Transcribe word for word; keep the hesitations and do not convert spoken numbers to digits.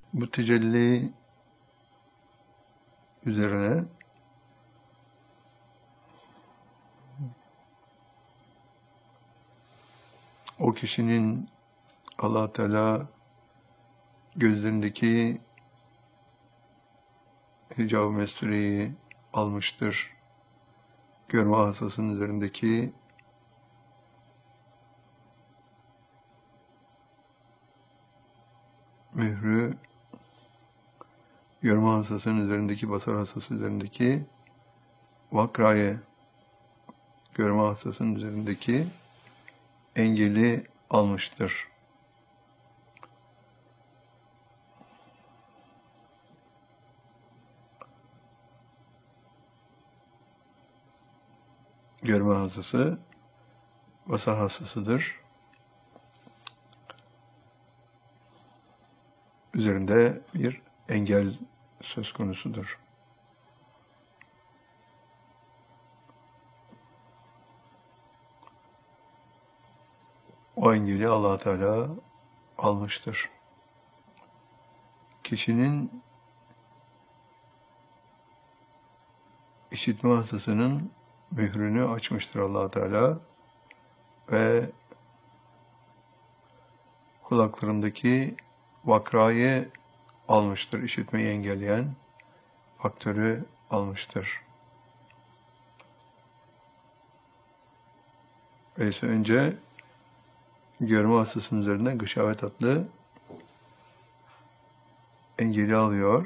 Bu tecelli üzerine o kişinin Allah Teala gözlerindeki hicab-ı mestureyi almıştır. Görme hastasının üzerindeki mührü, görme hastasının üzerindeki, basar hastası üzerindeki vakrayı, görme hastasının üzerindeki engeli almıştır. Görme hastası, basar hastasıdır. Üzerinde bir engel söz konusudur. O engeli Allah Teala almıştır. Kişinin işitme hastasının mührünü açmıştır Allah Teala ve kulaklarındaki vakrayı almıştır, işitmeyi engelleyen faktörü almıştır. Öyleyse önce görme hastasının üzerinden gışavet adlı engeli alıyor.